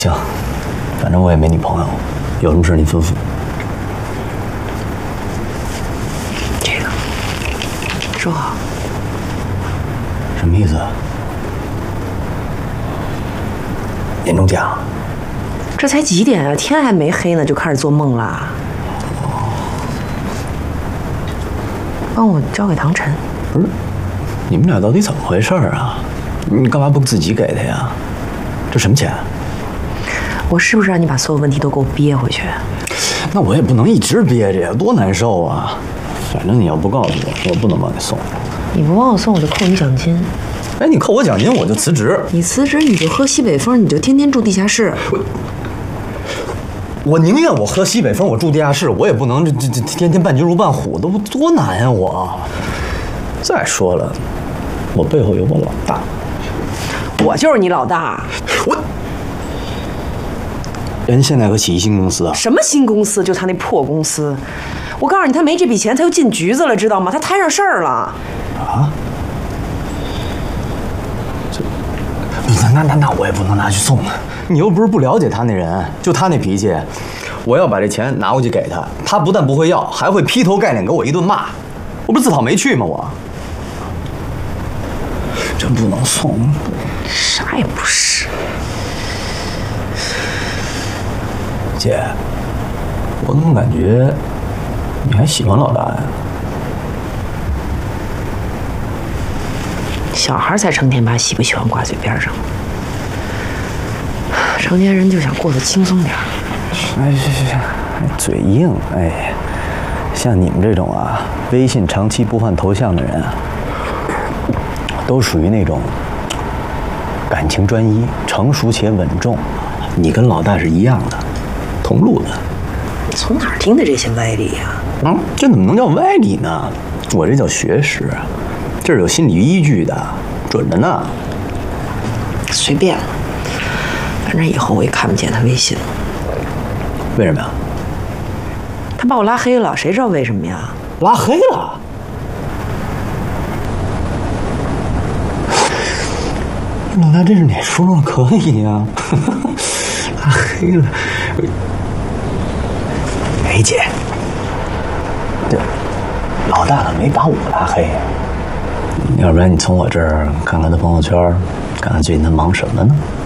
行，反正我也没女朋友，有什么事你吩咐。 这个收好。 什么意思？年终奖？ 这才几点啊？天还没黑呢，就开始做梦啦。帮我交给唐晨。 不是，你们俩到底怎么回事啊？你干嘛不自己给他呀？这什么钱？ 我是不是让你把所有问题都给我憋回去？ 那我也不能一直憋着呀，多难受啊！反正你要不告诉我，我不能帮你送。 你不帮我送，我就扣你奖金。 哎，你扣我奖金，我就辞职。 你辞职，你就喝西北风，你就天天住地下室。 我宁愿我喝西北风，我住地下室，我也不能这天天伴君如伴虎，都多难呀！我。再说了，我背后有我老大。 我就是你老大。 人现在可起一新公司啊？ 什么新公司？就他那破公司。我告诉你，他没这笔钱，他又进局子了，知道吗？他摊上事儿了。 啊？那我也不能拿去送啊！你又不是不了解他那人，就他那脾气，我要把这钱拿过去给他，他不但不会要，还会劈头盖脸给我一顿骂，我不是自讨没趣吗？我真不能送， 啥也不是。 姐，我怎么感觉你还喜欢老大呀？ 小孩才成天把喜不喜欢挂嘴边上，成年人就想过得轻松点。 哎，嘴硬哎！像你们这种啊，微信长期不换头像的人啊，都属于那种感情专一、成熟且稳重。你跟老大是一样的，同路的。 从哪儿听的这些歪理呀？ 这怎么能叫歪理呢？我这叫学识，这是有心理依据的，准着呢。 随便，反正以后我也看不见他微信了。 为什么呀？ 他把我拉黑了，谁知道为什么呀？ 拉黑了？老大，这是哪说了可以呀？拉黑了。哎，姐，这老大可没把我拉黑，要不然你从我这儿看看他朋友圈，看看最近他忙什么呢？